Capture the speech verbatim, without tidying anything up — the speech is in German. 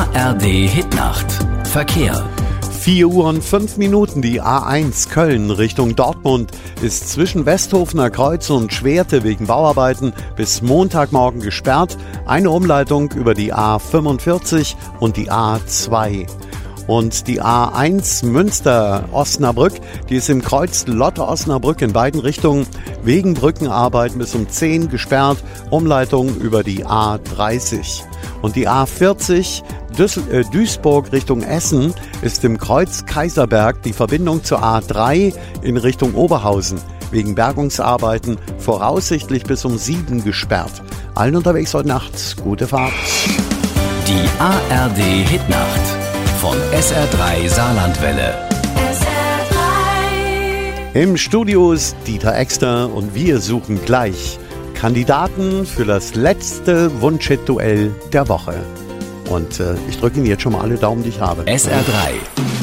A R D-Hitnacht. Verkehr. vier Uhr und fünf Minuten. Die A eins Köln Richtung Dortmund ist zwischen Westhofener Kreuz und Schwerte wegen Bauarbeiten bis Montagmorgen gesperrt. Eine Umleitung über die A fünfundvierzig und die A zwei. Und die A eins Münster-Osnabrück, die ist im Kreuz Lotte-Osnabrück in beiden Richtungen wegen Brückenarbeiten bis um zehn gesperrt. Umleitung über die A dreißig. Und die A vierzig Düssel- äh, Duisburg Richtung Essen ist im Kreuz Kaiserberg die Verbindung zur A drei in Richtung Oberhausen wegen Bergungsarbeiten voraussichtlich bis um sieben gesperrt. Allen unterwegs heute Nacht gute Fahrt. Die A R D-Hitnacht von S R drei Saarlandwelle. S R drei. Im Studio ist Dieter Exter und wir suchen gleich Kandidaten für das letzte Wunschhit-Duell der Woche. Und äh, ich drücke Ihnen jetzt schon mal alle Daumen, die ich habe. S R drei.